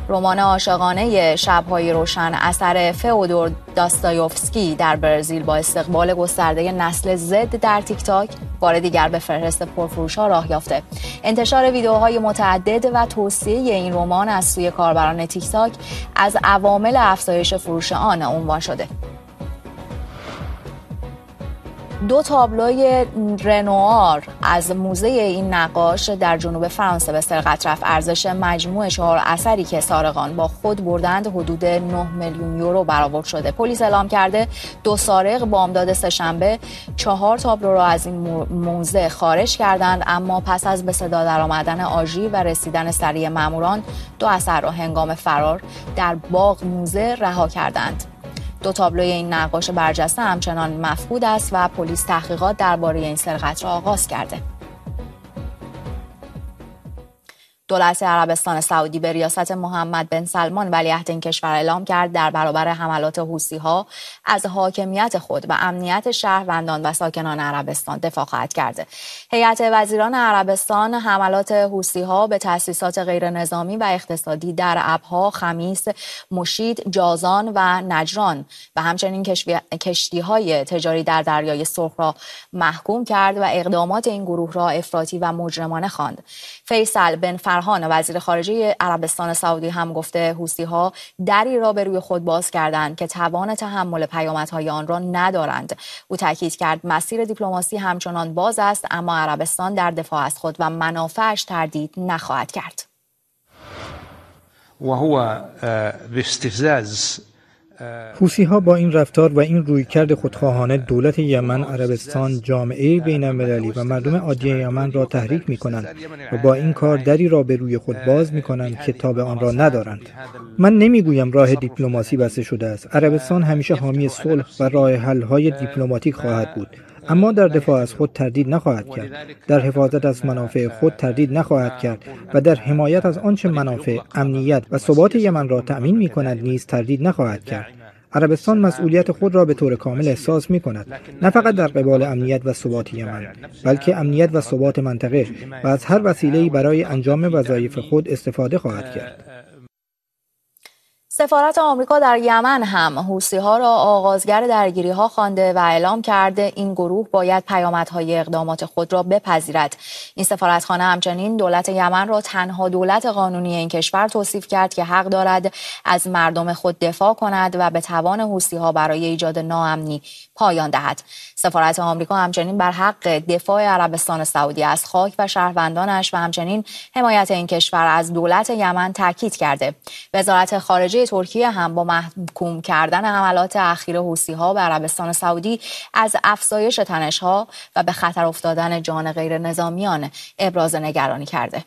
رمان عاشقانه شب‌های روشن اثر فئودور داستایوفسکی در برزیل با استقبال گسترده نسل زد در تیک تاک بار دیگر به فهرست پرفروش‌ها راه یافته. انتشار ویدیوهای متعدد و توصیه این رمان از سوی کاربران تیک تاک از عوامل افزایش فروش آن عنوان شده. 2 تابلوی رنوار از موزه این نقاش در جنوب فرانسه به سرقت رفت. ارزش مجموع 4 اثری که سارقان با خود بردند حدود 9 میلیون یورو برآورد شده. پلیس اعلام کرده 2 سارق بامداد سه‌شنبه 4 تابلو را از این موزه خارج کردند، اما پس از به صدا درآمدن آژیر و رسیدن سریع ماموران 2 اثر را هنگام فرار در باغ موزه رها کردند. 2 تابلوی این نقاش برجسته همچنان مفقود است و پلیس تحقیقات درباره این سرقت را آغاز کرده. دولت عربستان سعودی به ریاست محمد بن سلمان ولیعهد این کشور اعلام کرد در برابر حملات حوثی‌ها از حاکمیت خود و امنیت شهروندان و ساکنان عربستان دفاع خواهد کرد. هیئت وزیران عربستان حملات حوثی‌ها به تأسیسات غیرنظامی و اقتصادی در ابها، خمیس، مشید، جازان و نجران و همچنین کشتی‌های تجاری در دریای سرخ را محکوم کرد و اقدامات این گروه را افراطی و مجرمانه خواند. فیصل بن فرهان وزیر خارجه عربستان سعودی هم گفته حوثی‌ها دری را به روی خود باز کردند که توان تحمل پیامدهای آن را ندارند. او تاکید کرد مسیر دیپلماسی همچنان باز است، اما عربستان در دفاع از خود و منافعش تردید نخواهد کرد. و هو باستفزاز حوثی‌ها با این رفتار و این رویکرد خودخواهانه دولت یمن، عربستان، جامعه بین‌المللی و مردم عادی یمن را تحریک می‌کنند و با این کار دری را به روی خود باز می‌کنند که تاب آن را ندارند. من نمی‌گویم راه دیپلماسی بسته شده است. عربستان همیشه حامی صلح و راه حل‌های دیپلماتیک خواهد بود، اما در دفاع از خود تردید نخواهد کرد، در حفاظت از منافع خود تردید نخواهد کرد و در حمایت از آنچه منافع، امنیت و ثبات یمن را تأمین می‌کند نیز تردید نخواهد کرد. عربستان مسئولیت خود را به طور کامل احساس می‌کند، نه فقط در قبال امنیت و ثبات یمن، بلکه امنیت و ثبات منطقه و از هر وسیله‌ای برای انجام وظایف خود استفاده خواهد کرد. سفارت آمریکا در یمن هم حوثی‌ها را آغازگر درگیری‌ها خوانده و اعلام کرده این گروه باید پیامدهای اقدامات خود را بپذیرد. این سفارتخانه همچنین دولت یمن را تنها دولت قانونی این کشور توصیف کرد که حق دارد از مردم خود دفاع کند و به توان حوثی‌ها برای ایجاد ناامنی پایان دهد. سفارت آمریکا همچنین بر حق دفاع عربستان سعودی از خاک و شهروندانش و همچنین حمایت این کشور از دولت یمن تاکید کرده. وزارت خارجه ترکیه هم با محکوم کردن حملات اخیر حوثی‌ها به عربستان سعودی از افزایش تنش‌ها و به خطر افتادن جان غیر نظامیان ابراز نگرانی کرده.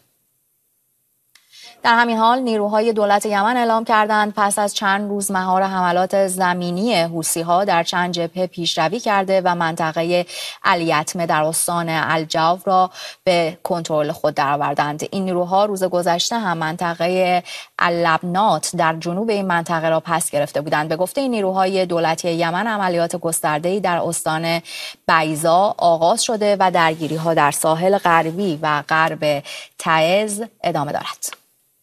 در همین حال نیروهای دولت یمن اعلام کردند پس از چند روز مهار حملات زمینی حوثی‌ها در چند جبهه پیشروی کرده و منطقه الیتمه در استان الجوف را به کنترل خود درآوردند. این نیروها روز گذشته هم منطقه اللبنات در جنوب این منطقه را پس گرفته بودند. به گفته این نیروهای دولتی یمن عملیات گسترده‌ای در استان بیضا آغاز شده و درگیری‌ها در ساحل غربی و غرب تعز ادامه دارد.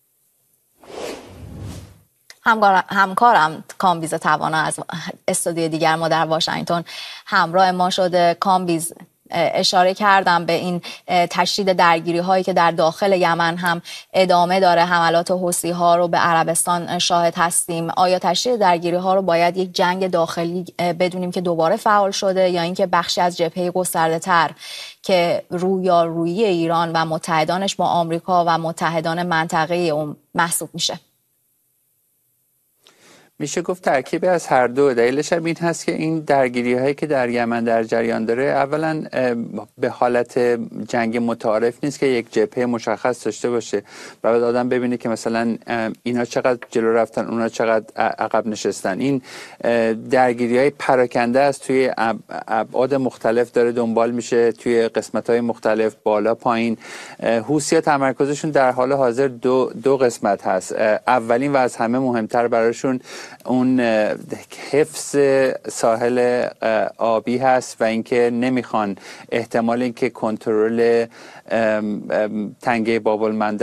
همکارم کامبیز توانا از استودیو دیگر ما در واشنگتن همراه ما شده. کامبیز، اشاره کردم به این تشدید درگیری هایی که در داخل یمن هم ادامه داره. حملات حوثی‌ها رو به عربستان شاهد هستیم. آیا تشدید درگیری ها رو باید یک جنگ داخلی بدونیم که دوباره فعال شده یا اینکه بخشی از جبهه گسترده تر که رویارویی ایران و متحدانش با آمریکا و متحدان منطقه اون محسوب میشه؟ میشه گفت ترکیب از هر دو. دلیلش هم این هست که این درگیری هایی که در یمن در جریان داره اولا به حالت جنگ متعارف نیست که یک جبهه مشخص داشته باشه و بعد آدم ببینه که مثلا اینا چقدر جلو رفتن اونا چقدر عقب نشستن. این درگیری های پراکنده است، توی ابعاد مختلف داره دنبال میشه، توی قسمت های مختلف، بالا پایین. حوثی‌ها تمرکزشون در حال حاضر دو قسمت هست. اولین و از همه مهمتر براشون اون حفظ ساحل آبی هست و اینکه نمیخوان احتمال اینکه کنترل تنگه باب المندب